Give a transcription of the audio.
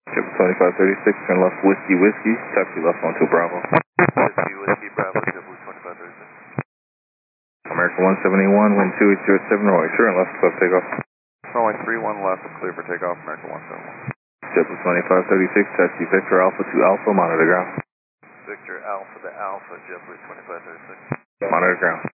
Jet 2536, turn left Whiskey Whiskey, taxi left 12 Bravo. Whiskey Bravo, JetBlue 2536. American 171, wind 2807, runway, sure, and left, clear for takeoff. Runway 31 left, clear for takeoff, American 171. JetBlue 2536, taxi Victor Alpha to Alpha, monitor ground. Victor Alpha to Alpha, JetBlue 2536. Monitor ground.